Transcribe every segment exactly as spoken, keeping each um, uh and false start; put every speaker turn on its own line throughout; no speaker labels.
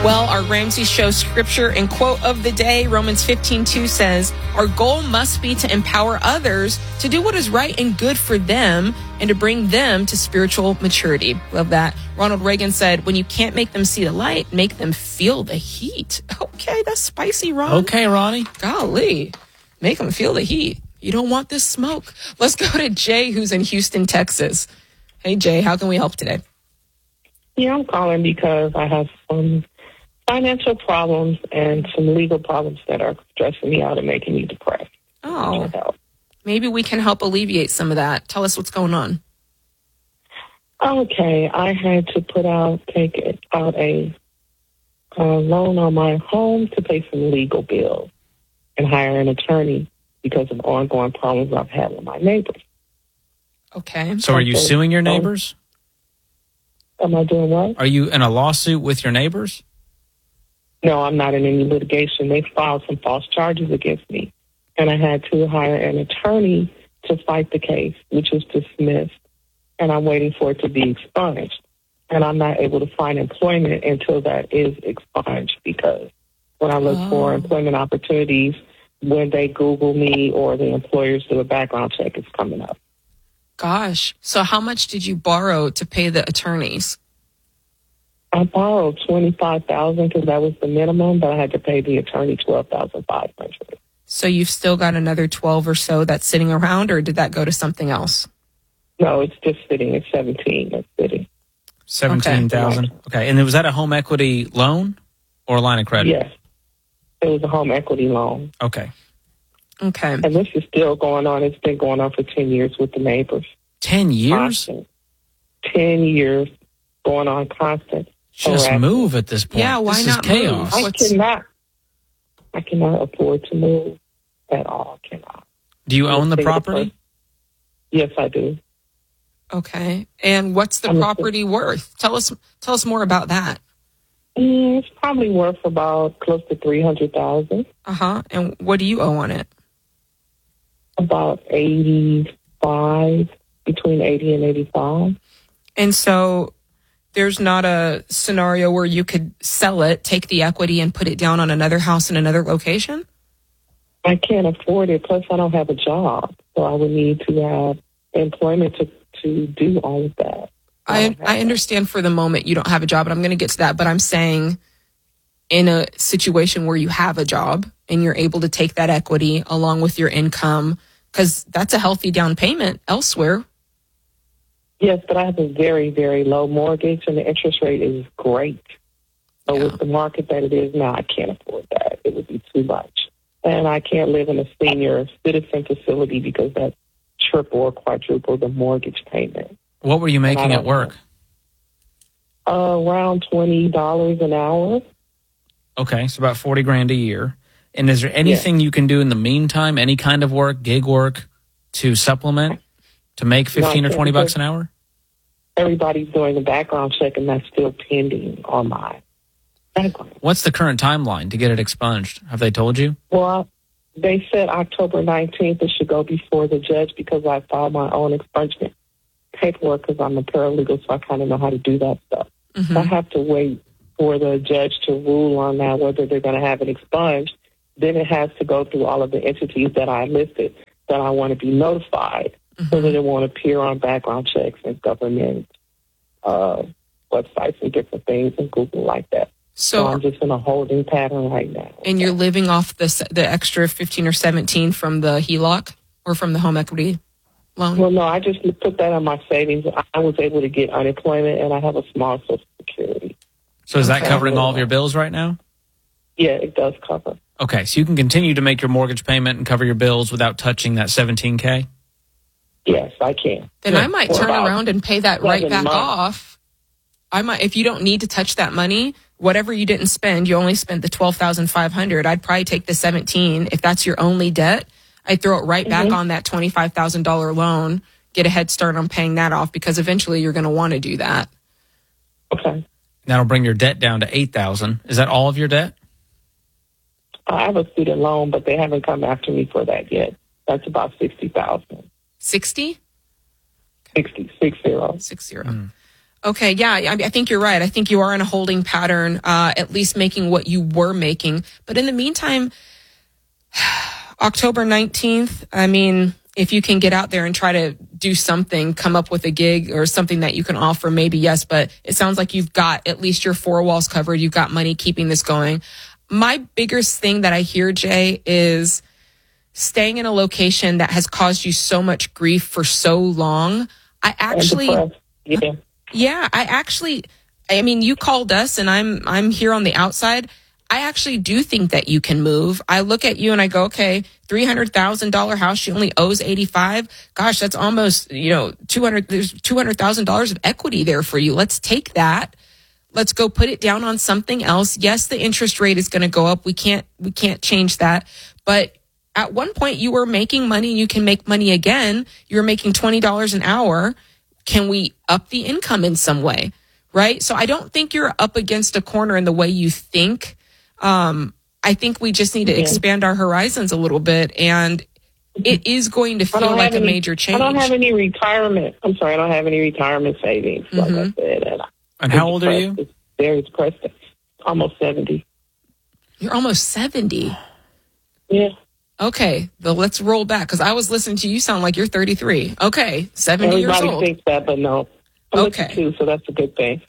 Well, our Ramsey Show scripture and quote of the day, Romans fifteen two says, our goal must be to empower others to do what is right and good for them and to bring them to spiritual maturity. Love that. Ronald Reagan said, when you can't make them see the light, make them feel the heat. Okay, that's spicy, Ron.
Okay, Ronnie.
Golly, make them feel the heat. You don't want this smoke. Let's go to Jay, who's in Houston, Texas. Hey, Jay, how can we help today?
Yeah, I'm calling because I have some financial problems and some legal problems that are stressing me out and making me depressed.
Oh, maybe we can help alleviate some of that. Tell us what's going on.
Okay, I had to put out, take out a, a loan on my home to pay some legal bills and hire an attorney because of ongoing problems I've had with my neighbors.
Okay.
So are you suing your neighbors?
Am I doing what?
Are you in a lawsuit with your neighbors?
No, I'm not in any litigation. They filed some false charges against me, and I had to hire an attorney to fight the case, which was dismissed, and I'm waiting for it to be expunged. And I'm not able to find employment until that is expunged because when I look oh. for employment opportunities, when they Google me or the employers do a background check, it's coming up.
Gosh. So how much did you borrow to pay the attorneys?
I borrowed twenty-five thousand dollars because that was the minimum, but I had to pay the attorney twelve thousand five hundred dollars.
So you've still got another twelve or so that's sitting around, or did that go to something else?
No, it's just sitting. It's seventeen. It's sitting.
seventeen thousand dollars. Okay. okay. And was that a home equity loan or a line of credit?
Yes. It was a home equity loan.
Okay.
Okay.
And this is still going on. It's been going on for ten years with the neighbors.
ten years?
Constant. ten years going on constant.
Just
harassment.
move at this point.
Yeah, why
this
not
is chaos.
I cannot. I cannot afford to move at all. I cannot.
Do you own the property?
Yes, I do.
Okay. And what's the
I'm
property worth? Tell us tell us more about that.
Mm, it's probably worth about close to three hundred thousand dollars.
Uh-huh. And what do you owe on it?
About eighty-five, between eighty and eighty-five.
And so there's not a scenario where you could sell it, take the equity, and put it down on another house in another location?
I can't afford it. Plus, I don't have a job. So I would need to have employment to, to do all of that.
I, I understand for the moment you don't have a job, and I'm going to get to that. But I'm saying in a situation where you have a job and you're able to take that equity along with your income, because that's a healthy down payment elsewhere.
Yes, but I have a very, very low mortgage, and the interest rate is great. So yeah. With the market that it is now, I can't afford that. It would be too much. And I can't live in a senior citizen facility because that's triple or quadruple the mortgage payment.
What were you making at work?
Uh, around twenty dollars an hour.
Okay, so about forty grand a year. And is there anything
yeah.
you can do in the meantime, any kind of work, gig work, to supplement, to make fifteen no, or twenty bucks an hour?
Everybody's doing a background check, and that's still pending on my background.
What's the current timeline to get it expunged? Have they told you?
Well, they said October nineteenth it should go before the judge because I filed my own expungement paperwork because I'm a paralegal, so I kind of know how to do that stuff. Mm-hmm. So I have to wait for the judge to rule on that, whether they're going to have it expunged. Then it has to go through all of the entities that I listed that I want to be notified mm-hmm. so that it won't appear on background checks and government uh, websites and different things and Google like that. So, so I'm just in a holding pattern right now.
And you're living off the the extra fifteen or seventeen from the H E L O C or from the home equity loan?
Well, no, I just put that on my savings. I was able to get unemployment, and I have a small Social Security.
So is that covering all of your bills right now?
Yeah, it does cover.
Okay, so you can continue to make your mortgage payment and cover your bills without touching that seventeen K?
Yes, I can.
Then I might turn around and pay that right back
months.
off. I might, if you don't need to touch that money, whatever you didn't spend, you only spent the twelve thousand five hundred dollars. I'd probably take the seventeen. If that's your only debt, I'd throw it right mm-hmm. back on that twenty-five thousand dollars loan, get a head start on paying that off because eventually you're going to want to do that.
Okay.
That'll bring your debt down to eight thousand dollars. Is that all of your debt?
I have a student loan, but they haven't come after me for that yet. That's about sixty thousand dollars.
sixty?
sixty, six zero.
Six zero.
Mm.
Okay, yeah, I, I think you're right. I think you are in a holding pattern, uh, at least making what you were making. But in the meantime, October nineteenth, I mean, if you can get out there and try to do something, come up with a gig or something that you can offer, maybe yes, but it sounds like you've got at least your four walls covered. You've got money keeping this going. My biggest thing that I hear, Jay, is staying in a location that has caused you so much grief for so long. I actually...
Yeah.
Yeah, I actually, I mean, you called us and I'm, I'm here on the outside. I actually do think that you can move. I look at you and I go, okay, three hundred thousand dollars house. She only owes eighty-five. Gosh, that's almost, you know, two hundred, there's two hundred thousand dollars of equity there for you. Let's take that. Let's go put it down on something else. Yes, the interest rate is going to go up. We can't, we can't change that. But at one point you were making money and you can make money again. You were making twenty dollars an hour. Can we up the income in some way? Right. So I don't think you're up against a corner in the way you think. Um, I think we just need to yeah. expand our horizons a little bit. And it is going to feel like
any,
a major change.
I don't have any retirement. I'm sorry. I don't have any retirement savings. Like mm-hmm. I said. And,
and how old are you?
It's very depressed. Almost seventy.
You're almost seventy.
Yeah.
Okay, well, let's roll back because I was listening to you. You sound like you're thirty-three. Okay, seventy
Everybody
years old.
Everybody thinks that, but no. I'm
okay.
fifty-two, so that's a good thing.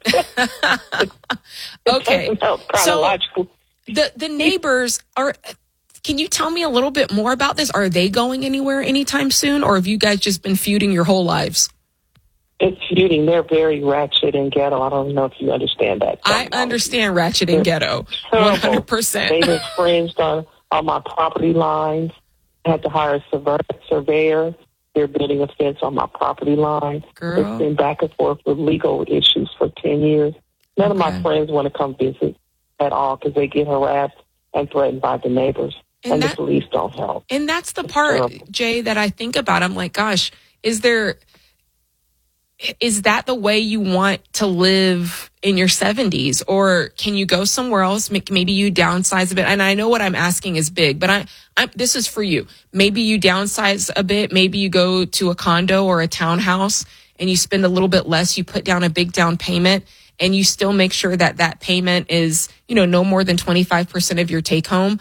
Okay,
so
the the neighbors are. Can you tell me a little bit more about this? Are they going anywhere anytime soon, or have you guys just been feuding your whole lives?
It's feuding. They're very ratchet and ghetto. I don't know if you understand that.
I understand ratchet and ghetto, one hundred percent.
They've infringed on. on my property lines. I had to hire a surveyor. surveyor. They're building a fence on my property line.
Girl.
It's been back and forth with legal issues for ten years. None okay. of my friends want to come visit at all because they get harassed and threatened by the neighbors. And, and that, the police don't help.
And that's the part, Jay, that I think about. I'm like, gosh, is there... Is that the way you want to live in your seventies? Or can you go somewhere else? Maybe you downsize a bit. And I know what I'm asking is big, but I, I, this is for you. Maybe you downsize a bit. Maybe you go to a condo or a townhouse and you spend a little bit less. You put down a big down payment and you still make sure that that payment is, you know, no more than twenty-five percent of your take home.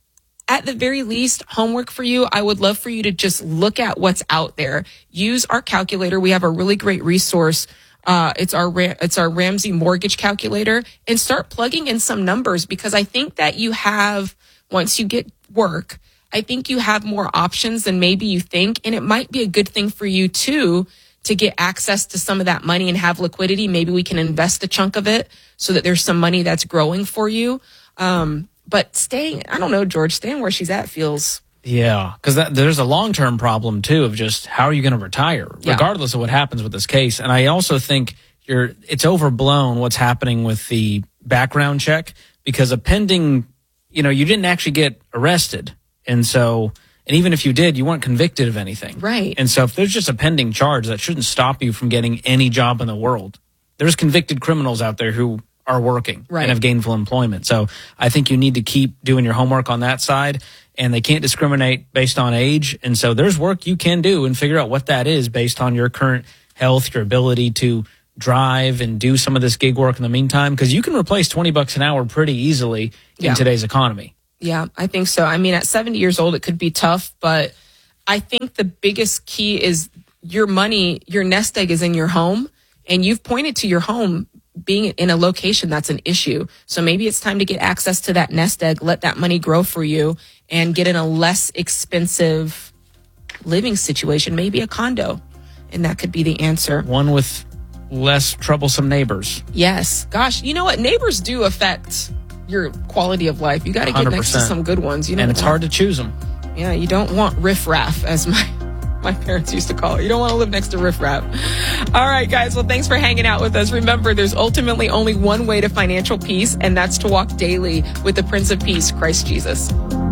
At the very least, homework for you, I would love for you to just look at what's out there. Use our calculator. We have a really great resource. Uh, it's our it's our Ramsey mortgage calculator, and start plugging in some numbers because I think that you have, once you get work, I think you have more options than maybe you think. And it might be a good thing for you too, to get access to some of that money and have liquidity. Maybe we can invest a chunk of it so that there's some money that's growing for you. Um, But staying, I don't know, George, staying where she's at feels...
Yeah, because there's a long-term problem, too, of just how are you going to retire, yeah. regardless of what happens with this case. And I also think you're it's overblown what's happening with the background check, because a pending, you know, you didn't actually get arrested. And so, and even if you did, you weren't convicted of anything.
Right.
And so if there's just a pending charge, that shouldn't stop you from getting any job in the world. There's convicted criminals out there who... are working
right.
and have gainful employment. So I think you need to keep doing your homework on that side, and they can't discriminate based on age. And so there's work you can do and figure out what that is based on your current health, your ability to drive and do some of this gig work in the meantime, because you can replace twenty bucks an hour pretty easily in yeah. today's economy.
Yeah, I think so. I mean, at seventy years old, it could be tough, but I think the biggest key is your money, your nest egg is in your home, and you've pointed to your home being in a location that's an issue. So maybe it's time to get access to that nest egg, let that money grow for you, and get in a less expensive living situation, maybe a condo. And that could be the answer.
One with less troublesome neighbors.
Yes. Gosh, you know what? Neighbors do affect your quality of life. You got to get next to some good ones. You know,
and it's hard to choose them.
Yeah, you don't want riffraff, as my my parents used to call it. You don't want to live next to riffraff. All right, guys. Well, thanks for hanging out with us. Remember, there's ultimately only one way to financial peace, and that's to walk daily with the Prince of Peace, Christ Jesus.